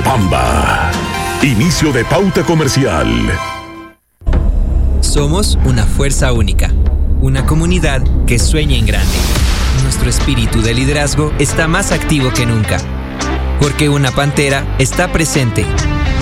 Cochabamba. Inicio de pauta comercial. Somos una fuerza única, una comunidad que sueña en grande. Nuestro espíritu de liderazgo está más activo que nunca, porque una pantera está presente